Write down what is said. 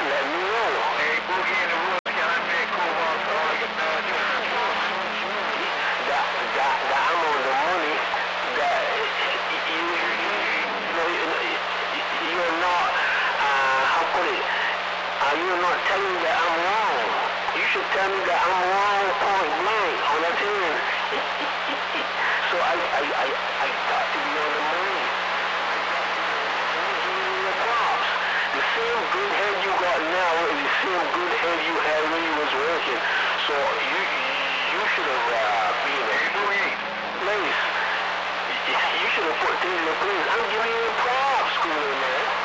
let me know. Hey, Boogie in the Woods, can I be cool off all your bad times? That I'm on the money, that you're not, how put it, you're not telling me that I'm wrong. You should tell me that I'm wrong point blank on the team. So I got to be on the money. The same good head you got now is the same good head you had when you was working. So you should have been a place. You should have put things in place. I'm giving you props, schooler, man.